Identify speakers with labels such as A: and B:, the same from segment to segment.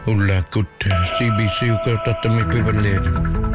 A: Ullakut CBC ukautattami pivalleet.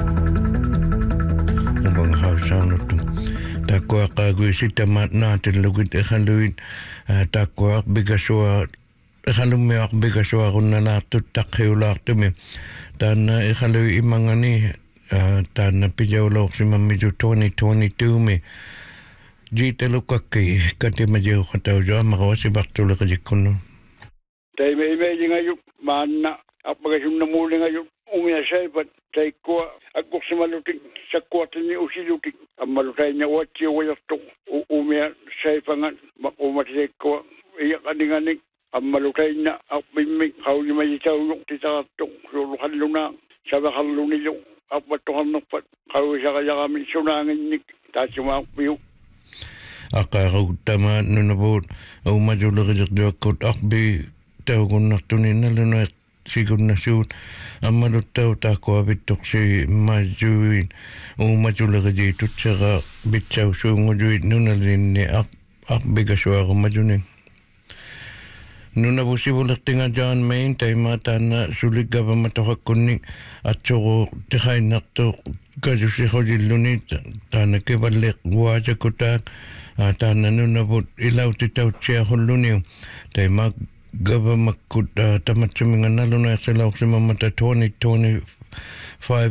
A: Ubang hausaanut. Takuaqaagui sitamaat naatillugit ikhaluit takuaq bigasua ikhalummiaq bigasuaqunnanaartut taqhiulaartumi taanna ikhalui imangani taanna pijaulorsimammitu 2022mi jiitalukakki katimajiuqataujua maqawasipartuleqajikkunnu
B: Taime imejingajuk maanna appagasunnamuulingaju umia saipat taikkoa akkuksimalutik sakkuatini usilutik ammalutainya uatsi uajattu umia saifangan makumatisekkoa iyaqaninganik ammalutainya appimmik haulimajitauluk titarattu suuluhalluna sabahallunilu appattuhannappat qawisaqajaqami sunaanginnik taatsumaaqpiu aqaqaguttama nunaput aumajuleqijaqtuakkut aqbi taugunnartuninaluna sigunnasuut ammaluttau taakkuavittoqsi majuin uumajuleqijiitutsera bitsausuungujuit nunalinni aqbigasuaqumajuni nunapusivulertinga John Main taimaataanna suliggavamatoqakkunnik atsoqu tiqainnartuq kajusixolilluni taana kivalliq uajakutaaq taana nunaput ilautitautsiaqulluniu taimaak gavamakkut tamatsuminganaluna iqsilauqsimamata 2025